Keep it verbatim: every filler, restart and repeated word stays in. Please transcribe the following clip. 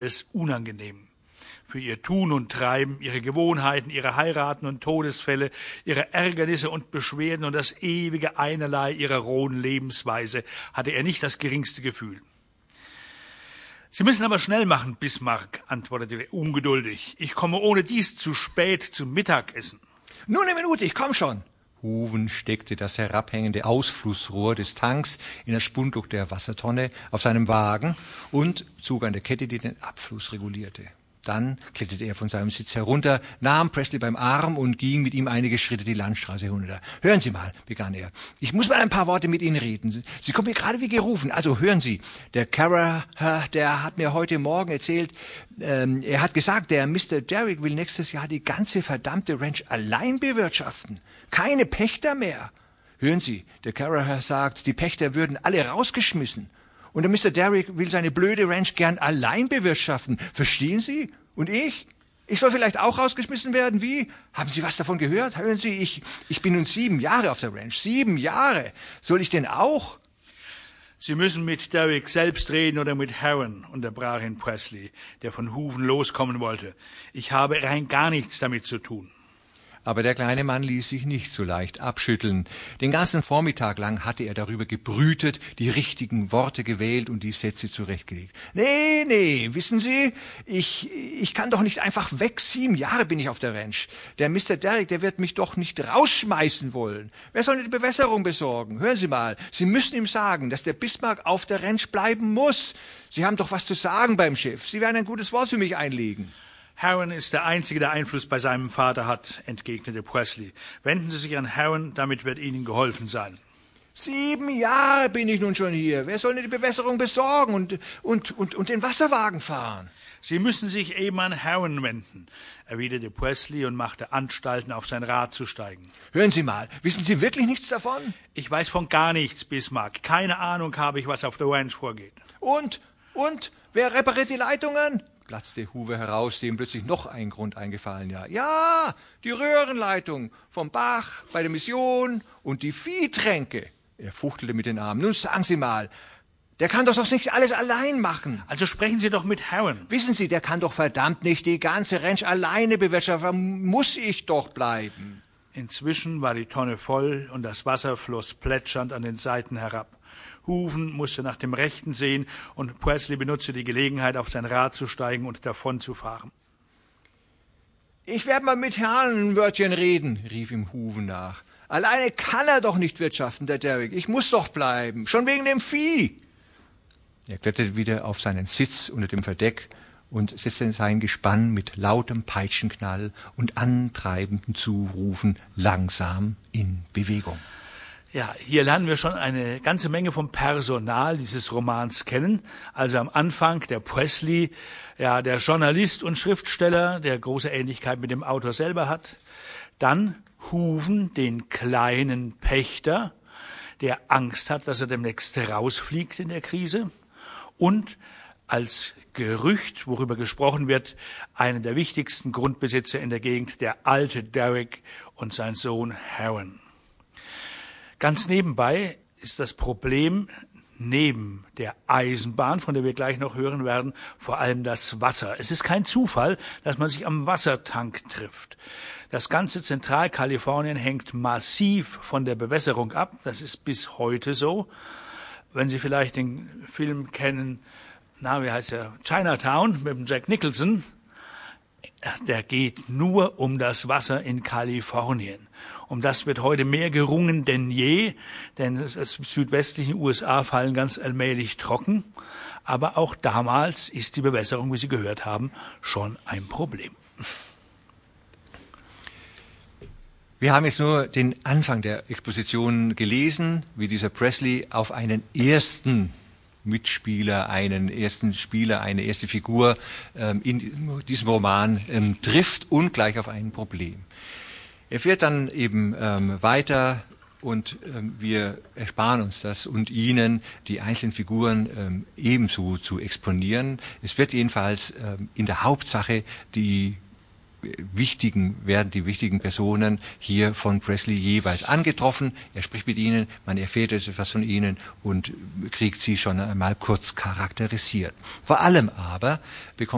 es unangenehm. Für ihr Tun und Treiben, ihre Gewohnheiten, ihre Heiraten und Todesfälle, ihre Ärgernisse und Beschwerden und das ewige Einerlei ihrer rohen Lebensweise hatte er nicht das geringste Gefühl. »Sie müssen aber schnell machen, Bismarck«, antwortete er ungeduldig. »Ich komme ohne dies zu spät zum Mittagessen.« »Nur eine Minute, ich komm schon.« Hooven steckte das herabhängende Ausflussrohr des Tanks in das Spundloch der Wassertonne auf seinem Wagen und zog an der Kette, die den Abfluss regulierte. Dann kletterte er von seinem Sitz herunter, nahm Presley beim Arm und ging mit ihm einige Schritte die Landstraße hinunter. »Hören Sie mal«, begann er, »ich muss mal ein paar Worte mit Ihnen reden. Sie kommen mir gerade wie gerufen. Also hören Sie, der Carrer, der hat mir heute Morgen erzählt, ähm, er hat gesagt, der Mister Derrick will nächstes Jahr die ganze verdammte Ranch allein bewirtschaften. Keine Pächter mehr. Hören Sie, der Carrer sagt, die Pächter würden alle rausgeschmissen. Und der Mister Derrick will seine blöde Ranch gern allein bewirtschaften. Verstehen Sie? Und ich? Ich soll vielleicht auch rausgeschmissen werden? Wie? Haben Sie was davon gehört? Hören Sie, ich, ich bin nun sieben Jahre auf der Ranch. Sieben Jahre. Soll ich denn auch? »Sie müssen mit Derrick selbst reden oder mit Herron«, unterbrach ihn Presley, der von Hooven loskommen wollte. »Ich habe rein gar nichts damit zu tun.« Aber der kleine Mann ließ sich nicht so leicht abschütteln. Den ganzen Vormittag lang hatte er darüber gebrütet, die richtigen Worte gewählt und die Sätze zurechtgelegt. »Nee, nee, wissen Sie, ich, ich kann doch nicht einfach weg. Sieben Jahre bin ich auf der Ranch. Der Mister Derrick, der wird mich doch nicht rausschmeißen wollen. Wer soll denn die Bewässerung besorgen? Hören Sie mal, Sie müssen ihm sagen, dass der Bismarck auf der Ranch bleiben muss. Sie haben doch was zu sagen beim Chef. Sie werden ein gutes Wort für mich einlegen.« »Herron ist der Einzige, der Einfluss bei seinem Vater hat«, entgegnete Presley. »Wenden Sie sich an Herron, damit wird Ihnen geholfen sein.« »Sieben Jahre bin ich nun schon hier. Wer soll denn die Bewässerung besorgen und, und, und, und den Wasserwagen fahren?« »Sie müssen sich eben an Herron wenden«, erwiderte Presley und machte Anstalten, auf sein Rad zu steigen. »Hören Sie mal, wissen Sie wirklich nichts davon?« »Ich weiß von gar nichts, Bismarck. Keine Ahnung habe ich, was auf der Ranch vorgeht.« »Und? Und? Wer repariert die Leitungen?« platzte Hoover heraus, dem plötzlich noch ein Grund eingefallen war. »Ja, die Röhrenleitung vom Bach bei der Mission und die Viehtränke.« Er fuchtelte mit den Armen. »Nun sagen Sie mal, der kann doch sonst nicht alles allein machen.« »Also sprechen Sie doch mit Herron.« »Wissen Sie, der kann doch verdammt nicht die ganze Ranch alleine bewirtschaften. Muss ich doch bleiben.« Inzwischen war die Tonne voll und das Wasser floss plätschernd an den Seiten herab. Hooven musste nach dem Rechten sehen und Presley benutzte die Gelegenheit, auf sein Rad zu steigen und davonzufahren. »Ich werde mal mit Herrn ein Wörtchen reden«, rief ihm Hooven nach. »Alleine kann er doch nicht wirtschaften, der Derrick. Ich muss doch bleiben, schon wegen dem Vieh.« Er kletterte wieder auf seinen Sitz unter dem Verdeck und setzte sein Gespann mit lautem Peitschenknall und antreibenden Zurufen langsam in Bewegung. Ja, hier lernen wir schon eine ganze Menge vom Personal dieses Romans kennen. Also am Anfang der Presley, ja, der Journalist und Schriftsteller, der große Ähnlichkeit mit dem Autor selber hat. Dann Hooven, den kleinen Pächter, der Angst hat, dass er demnächst rausfliegt in der Krise. Und als Gerücht, worüber gesprochen wird, einen der wichtigsten Grundbesitzer in der Gegend, der alte Derrick und sein Sohn Herron. Ganz nebenbei ist das Problem neben der Eisenbahn, von der wir gleich noch hören werden, vor allem das Wasser. Es ist kein Zufall, dass man sich am Wassertank trifft. Das ganze Zentralkalifornien hängt massiv von der Bewässerung ab. Das ist bis heute so. Wenn Sie vielleicht den Film kennen, na, wie heißt der? Chinatown mit dem Jack Nicholson. Der geht nur um das Wasser in Kalifornien. Um das wird heute mehr gerungen denn je, denn die südwestlichen U S A fallen ganz allmählich trocken. Aber auch damals ist die Bewässerung, wie Sie gehört haben, schon ein Problem. Wir haben jetzt nur den Anfang der Exposition gelesen, wie dieser Presley auf einen ersten Mitspieler, einen ersten Spieler, eine erste Figur ähm, in diesem Roman ähm, trifft und gleich auf ein Problem. Er fährt dann eben ähm, weiter und ähm, wir ersparen uns das und Ihnen die einzelnen Figuren ähm, ebenso zu exponieren. Es wird jedenfalls ähm, in der Hauptsache die wichtigen, werden die wichtigen Personen hier von Presley jeweils angetroffen. Er spricht mit ihnen, man erfährt etwas von ihnen und kriegt sie schon einmal kurz charakterisiert. Vor allem aber bekommt